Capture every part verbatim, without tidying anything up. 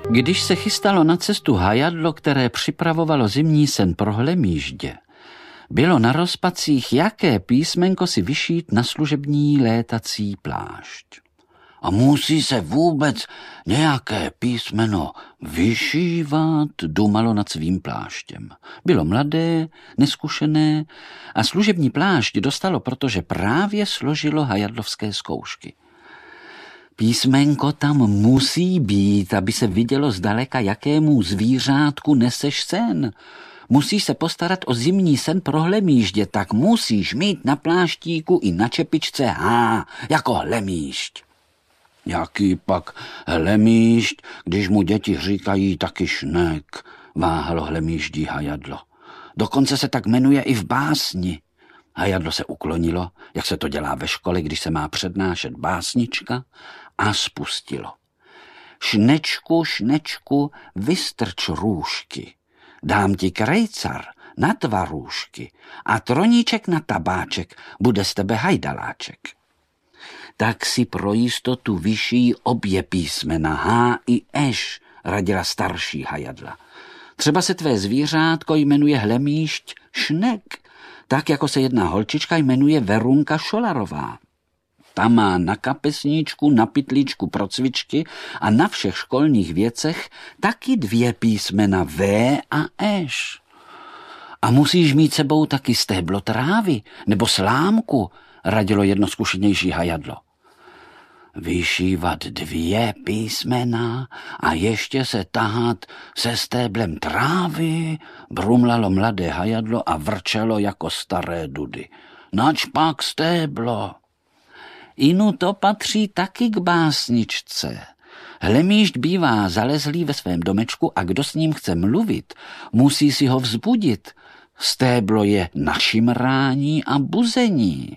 Když se chystalo na cestu hajadlo, které připravovalo zimní sen pro hlemýždě, bylo na rozpacích, jaké písmenko si vyšít na služební létací plášť. A musí se vůbec nějaké písmeno vyšívat, dumalo nad svým pláštěm. Bylo mladé, neskušené a služební plášť dostalo, protože právě složilo hajadlovské zkoušky. Písmenko tam musí být, aby se vidělo zdaleka, jakému zvířátku neseš sen. Musíš se postarat o zimní sen pro hlemýždě, tak musíš mít na pláštíku i na čepičce H, jako hlemýžď. Jaký pak hlemýžď, když mu děti říkají taky šnek, váhalo hlemýždí hajadlo. Dokonce se tak jmenuje i v básni. Hajadlo se uklonilo, jak se to dělá ve škole, když se má přednášet básnička, a spustilo. Šnečku, šnečku, vystrč růžky. Dám ti krejcar na dva růžky a troníček na tabáček, bude z tebe hajdaláček. Tak si pro jistotu vyšší obě písmena H i Š, radila starší hajadla. Třeba se tvé zvířátko jmenuje hlemýžď šnek, tak jako se jedna holčička jmenuje Verunka Šolarová. Ta má na kapesníčku, na pytlíčku pro cvičky a na všech školních věcech taky dvě písmena V a Š. A musíš mít sebou taky stéblo trávy nebo slámku, radilo jedno zkušenější hajadlo. Vyšívat dvě písmena a ještě se tahat se stéblem trávy, brumlalo mladé hajadlo a vrčelo jako staré dudy. Nač pak stéblo? Inu to patří taky k básničce. Hlemýžď bývá zalezlý ve svém domečku a kdo s ním chce mluvit, musí si ho vzbudit. Stéblo je na šimrání a buzení.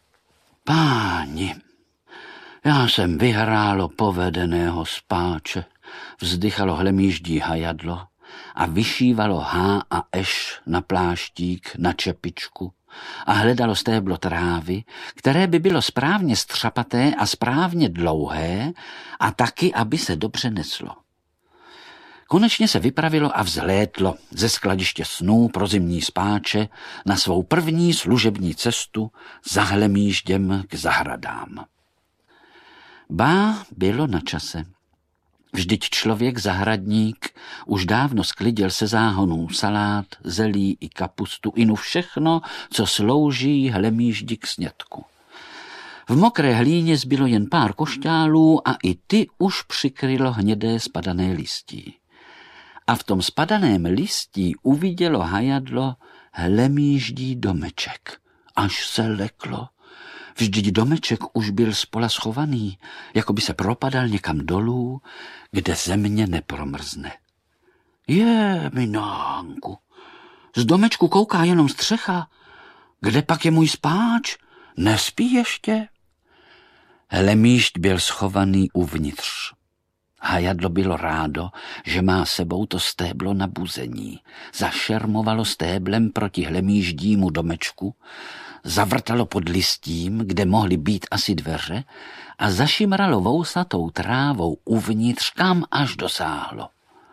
Páni, já jsem vyhrálo povedeného spáče, vzdychalo hlemýždí hajadlo a vyšívalo H a Š na pláštík, na čepičku a hledalo stéblo trávy, které by bylo správně střapaté a správně dlouhé a taky, aby se dobře neslo. Konečně se vypravilo a vzlétlo ze skladiště snů pro zimní spáče na svou první služební cestu za hlemýžděm k zahradám. Ba, bylo na čase. Vždyť člověk zahradník už dávno sklidil se záhonů salát, zelí i kapustu, inu všechno, co slouží hlemýždi k snědku. V mokré hlíně zbylo jen pár košťálů a i ty už přikrylo hnědé spadané listí. A v tom spadaném listí uvidělo hajadlo hlemýždí domeček, až se leklo. Vždyť domeček už byl spola schovaný, jako by se propadal někam dolů, kde země nepromrzne. Je, minánku, z domečku kouká jenom střecha. Kde pak je můj spáč? Nespí ještě? Hlemýžď byl schovaný uvnitř. Hajadlo bylo rádo, že má sebou to stéblo na buzení. Zašermovalo stéblem proti hlemýždímu domečku, zavrtalo pod listím, kde mohly být asi dveře, a zašimralo vousatou trávou uvnitř, kam až dosáhlo.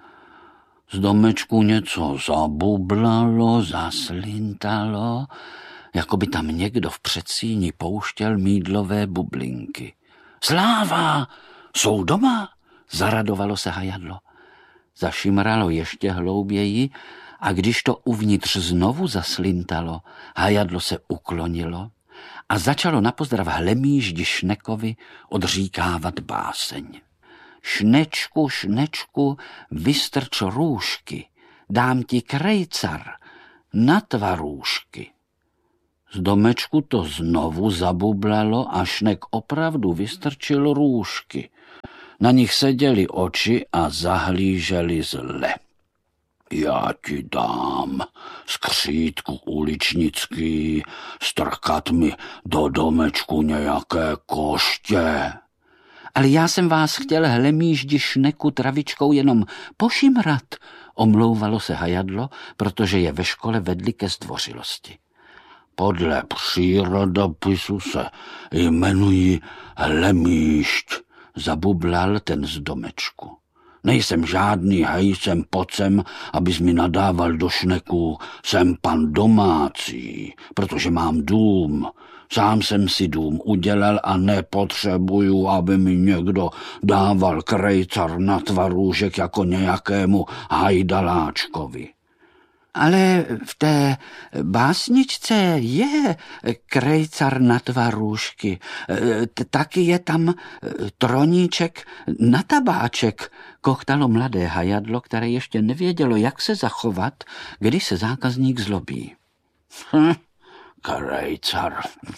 Z domečku něco zabublalo, zaslintalo, jako by tam někdo v předsíni pouštěl mýdlové bublinky. Sláva! Jsou doma? Zaradovalo se hajadlo. Zašimralo ještě hlouběji a když to uvnitř znovu zaslintalo, hajadlo se uklonilo a začalo na pozdrav hlemýždi šnekovi odříkávat báseň. Šnečku, šnečku, vystrč růžky, dám ti krejcar na dva růžky. Z domečku to znovu zabublalo a šnek opravdu vystrčil růžky. Na nich seděly oči a zahlíželi zle. Já ti dám, skřítku uličnický, strkat mi do domečku nějaké koště. Ale já jsem vás chtěl hlemýždi šneku travičkou jenom pošimrat, omlouvalo se hajadlo, protože je ve škole vedli ke zdvořilosti. Podle přírodopisu se jmenují hlemýžď, zabublal ten z domečku. Nejsem žádný hejsem pocem, abys mi nadával do šneku. Jsem pan domácí, protože mám dům. Sám jsem si dům udělal a nepotřebuju, aby mi někdo dával krejcar na tvarůžek jako nějakému hajdaláčkovi. Ale v té básničce je krejcar na tvarůžky. Taky je tam troníček na tabáček, kochtalo mladé hajadlo, které ještě nevědělo, jak se zachovat, když se zákazník zlobí. Hm, krejcar,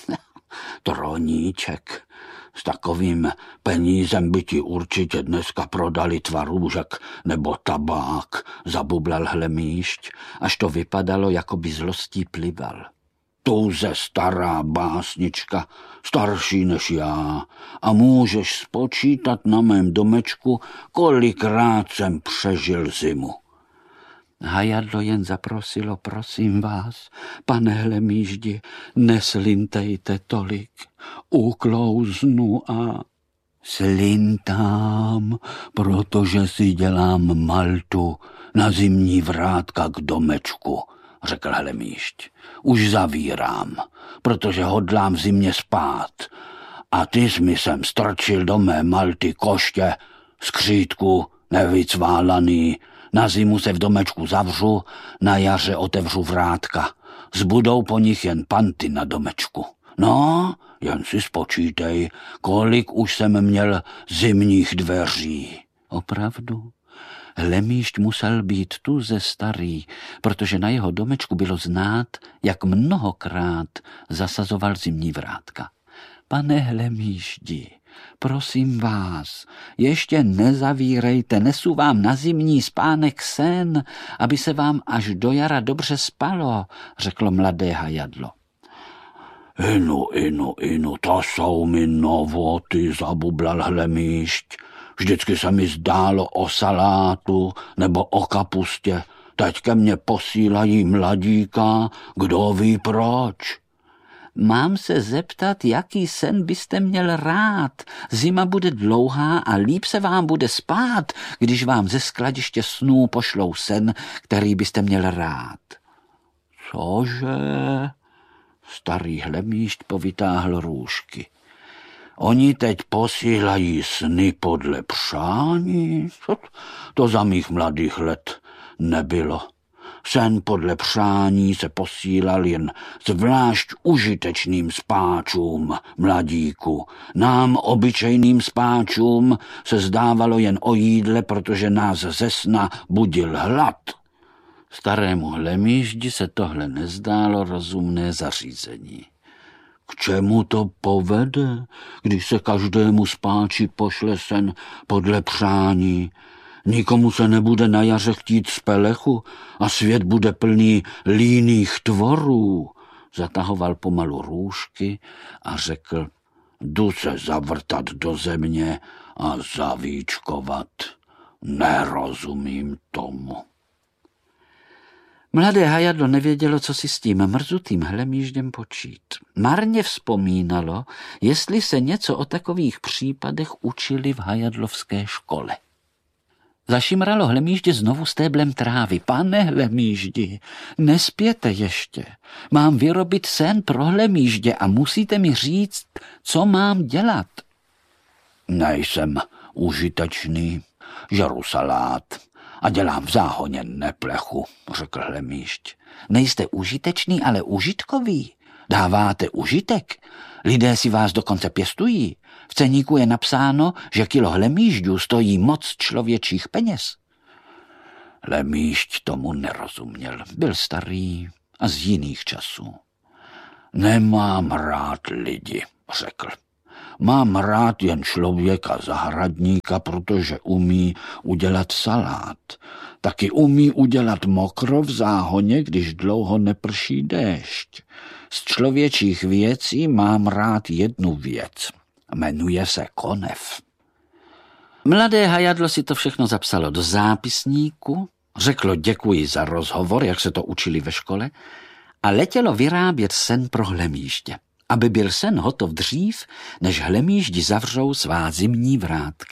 troníček. S takovým penízem by ti určitě dneska prodali tvarůžek nebo tabák, zabublal Hlemýšť, až to vypadalo, jako by zlostí plival. Touze stará básnička, starší než já, a můžeš spočítat na mém domečku, kolikrát jsem přežil zimu. Hajadlo jen zaprosilo, prosím vás, pane Hlemýždi, neslintejte tolik, uklouznu a... Slintám, protože si dělám maltu na zimní vrátka k domečku, řekl Hlemýšť. Už zavírám, protože hodlám v zimě spát. A ty jsi mi sem strčil do mé malty koště, skřítku, nevycválaný. Na zimu se v domečku zavřu, na jaře otevřu vrátka. Zbudou po nich jen panty na domečku. No, jen si spočítej, kolik už jsem měl zimních dveří. Opravdu? Hlemýšť musel být tuze starý, protože na jeho domečku bylo znát, jak mnohokrát zasazoval zimní vrátka. Pane Hlemýždi, prosím vás, ještě nezavírejte, nesu vám na zimní spánek sen, aby se vám až do jara dobře spalo, řeklo mladé hajadlo. Inu, inu, inu, to jsou mi novoty, zabublal Hlemýšť. Vždycky se mi zdálo o salátu nebo o kapustě. Teď ke mně posílají mladíka, kdo ví proč. Mám se zeptat, jaký sen byste měl rád. Zima bude dlouhá a líp se vám bude spát, když vám ze skladiště snů pošlou sen, který byste měl rád. Cože? Starý Hlemýšť povytáhl růžky. Oni teď posílají sny podle přání? To za mých mladých let nebylo. Sen podle přání se posílal jen zvlášť užitečným spáčům, mladíku. Nám, obyčejným spáčům, se zdávalo jen o jídle, protože nás ze sna budil hlad. Starému Hlemýždi se tohle nezdálo rozumné zařízení. K čemu to povede, když se každému spáči pošle sen podle přání? Nikomu se nebude na jaře chtít z pelechu a svět bude plný líných tvorů. Zatahoval pomalu růžky a řekl, jdu se zavrtat do země a zavíčkovat. Nerozumím tomu. Mladé hajadlo nevědělo, co si s tím mrzutým Hlemýždem počít. Marně vzpomínalo, jestli se něco o takových případech učili v hajadlovské škole. Zašimralo Hlemýždě znovu stéblem trávy. Pane Hlemýždi, nespěte ještě. Mám vyrobit sen pro Hlemýždě a musíte mi říct, co mám dělat. Nejsem užitečný, žeru salát a dělám v záhoně neplechu, řekl Hlemýžď. Nejste užitečný, ale užitkový. Dáváte užitek. Lidé si vás dokonce pěstují. V ceníku je napsáno, že kilo hlemýžďů stojí moc člověčích peněz. Hlemýžď tomu nerozuměl. Byl starý a z jiných časů. Nemám rád lidi, řekl. Mám rád jen člověka zahradníka, protože umí udělat salát. Taky umí udělat mokro v záhoně, když dlouho neprší déšť. Z člověčích věcí mám rád jednu věc. Jmenuje se konev. Mladé hajadlo si to všechno zapsalo do zápisníku, řeklo děkuji za rozhovor, jak se to učili ve škole, a letělo vyrábět sen pro Hlemýždě, aby byl sen hotov dřív, než Hlemýždi zavřou svá zimní vrátka.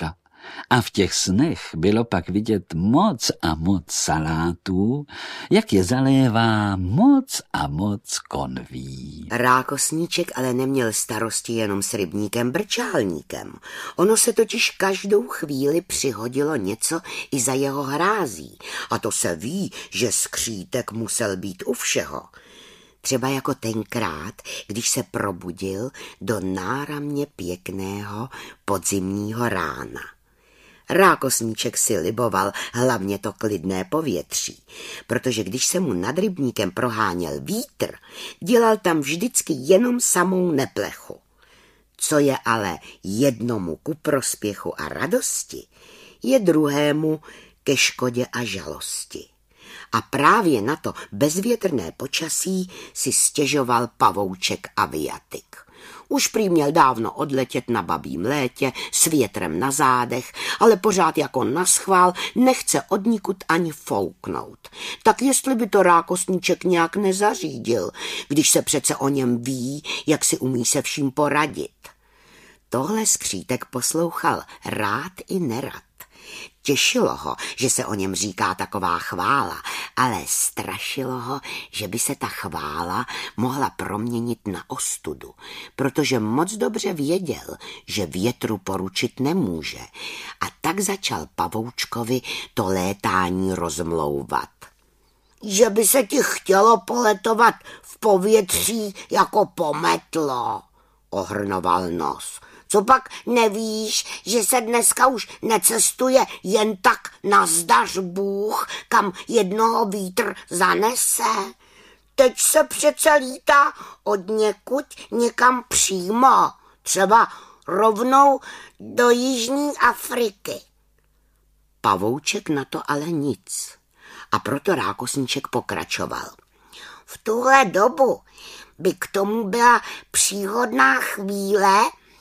A v těch snech bylo pak vidět moc a moc salátů, jak je zalévá moc a moc konví. Rákosníček ale neměl starosti jenom s rybníkem Brčálníkem. Ono se totiž každou chvíli přihodilo něco i za jeho hrází. A to se ví, že skřítek musel být u všeho. Třeba jako tenkrát, když se probudil do náramně pěkného podzimního rána. Rákosníček si liboval hlavně to klidné povětří, protože když se mu nad rybníkem proháněl vítr, dělal tam vždycky jenom samou neplechu. Co je ale jednomu ku prospěchu a radosti, je druhému ke škodě a žalosti. A právě na to bezvětrné počasí si stěžoval pavouček Aviatik. Už prý měl dávno odletět na babím létě s větrem na zádech, ale pořád jako naschvál nechce odnikud ani fouknout. Tak jestli by to rákosníček nějak nezařídil, když se přece o něm ví, jak si umí se vším poradit. Tohle skřítek poslouchal rád i nerad. Těšilo ho, že se o něm říká taková chvála, ale strašilo ho, že by se ta chvála mohla proměnit na ostudu, protože moc dobře věděl, že větru poručit nemůže, a tak začal pavoučkovi to létání rozmlouvat. Že by se ti chtělo poletovat v povětří jako pometlo, ohrnoval nos. Co pak nevíš, že se dneska už necestuje jen tak nazdař Bůh, kam jednoho vítr zanese? Teď se přece lítá od někud někam přímo, třeba rovnou do Jižní Afriky. Pavouček na to ale nic, a proto rákosníček pokračoval. V tuhle dobu by k tomu byla příhodná chvíle.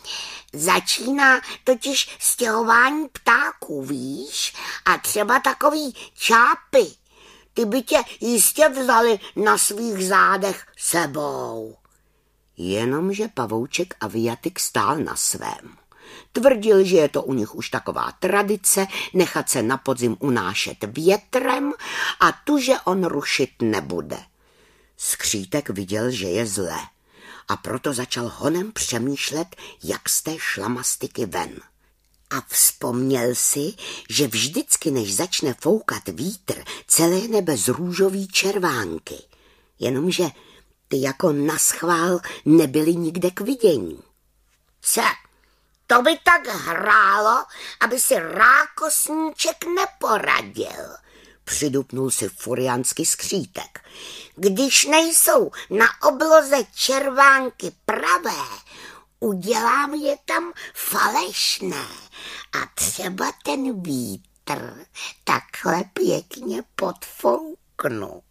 Začíná totiž stěhování ptáků, víš, a třeba takový čápy. Ty by tě jistě vzali na svých zádech sebou. Jenomže pavouček Aviatik stál na svém. Tvrdil, že je to u nich už taková tradice nechat se na podzim unášet větrem a tu, že on rušit nebude. Skřítek viděl, že je zle, a proto začal honem přemýšlet, jak z té šlamastiky ven. A vzpomněl si, že vždycky, než začne foukat vítr, celé nebe zrůžoví červánky, jenomže ty jako naschvál nebyly nikde k vidění. Co? To by tak hrálo, aby si rákosníček neporadil, přidupnul si furiansky skřítek. Když nejsou na obloze červánky pravé, udělám je tam falešné a třeba ten vítr takhle pěkně podfouknu.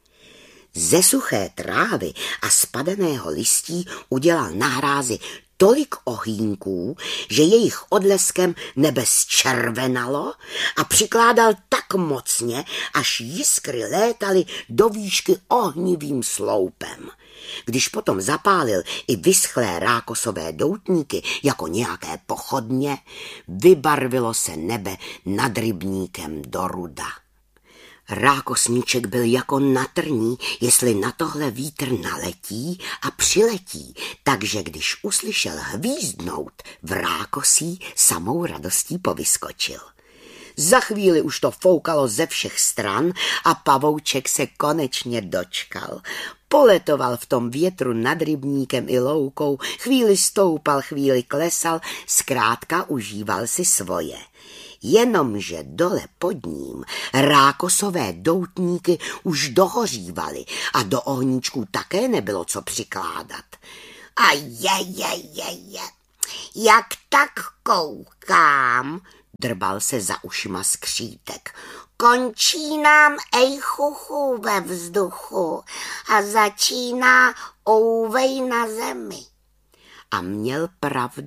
Ze suché trávy a spadaného listí udělal na hrázi tolik ohýnků, že jejich odleskem nebe zčervenalo, a přikládal tak mocně, až jiskry létaly do výšky ohnivým sloupem. Když potom zapálil i vyschlé rákosové doutníky jako nějaké pochodně, vybarvilo se nebe nad rybníkem do ruda. Rákosníček byl jako na trní, jestli na tohle vítr naletí a přiletí, takže když uslyšel hvízdnout, v rákosí samou radostí povyskočil. Za chvíli už to foukalo ze všech stran a pavouček se konečně dočkal. Poletoval v tom větru nad rybníkem i loukou, chvíli stoupal, chvíli klesal, zkrátka užíval si svoje. Jenomže dole pod ním rákosové doutníky už dohořívaly a do ohníčků také nebylo co přikládat. A je, je, je, je, jak tak koukám, drbal se za ušima skřítek. Končí nám ejchuchu ve vzduchu a začíná ouvej na zemi. A měl pravdu.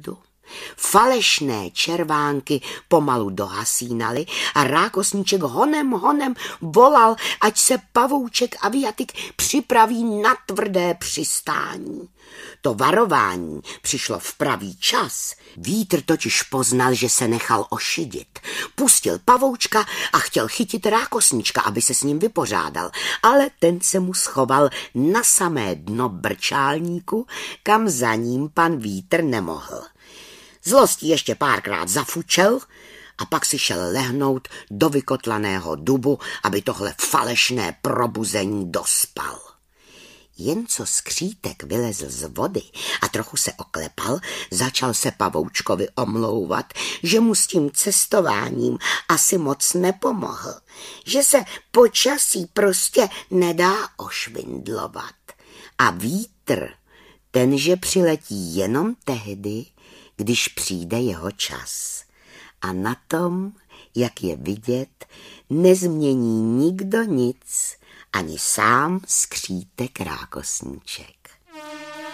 Falešné červánky pomalu dohasínaly a rákosníček honem honem volal, ať se pavouček Aviatik připraví na tvrdé přistání. To varování přišlo v pravý čas. Vítr totiž poznal, že se nechal ošidit. Pustil pavoučka a chtěl chytit rákosníčka, aby se s ním vypořádal, ale ten se mu schoval na samé dno brčálníku, kam za ním pan Vítr nemohl. Zlostí ještě párkrát zafučel a pak si šel lehnout do vykotlaného dubu, aby tohle falešné probuzení dospal. Jen co skřítek vylezl z vody a trochu se oklepal, začal se pavoučkovi omlouvat, že mu s tím cestováním asi moc nepomohl, že se počasí prostě nedá ošvindlovat. A vítr, tenže přiletí jenom tehdy, když přijde jeho čas. A na tom, jak je vidět, nezmění nikdo nic, ani sám skřítek rákosníček.